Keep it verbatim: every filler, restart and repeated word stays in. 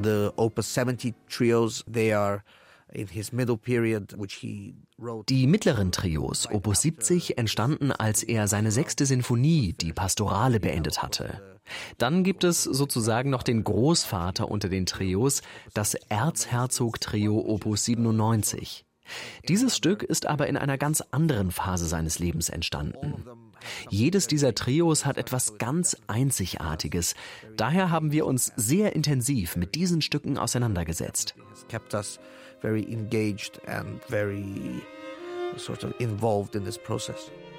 the Opus seventy trios, they are in his middle period, which he wrote. Die mittleren Trios, Opus siebzig, entstanden, als er seine sechste Sinfonie, die Pastorale, beendet hatte. Dann gibt es sozusagen noch den Großvater unter den Trios, das Erzherzog-Trio Opus siebenundneunzig. Dieses Stück ist aber in einer ganz anderen Phase seines Lebens entstanden. Jedes dieser Trios hat etwas ganz Einzigartiges. Daher haben wir uns sehr intensiv mit diesen Stücken auseinandergesetzt. Kept us very engaged and very sort of involved in this process.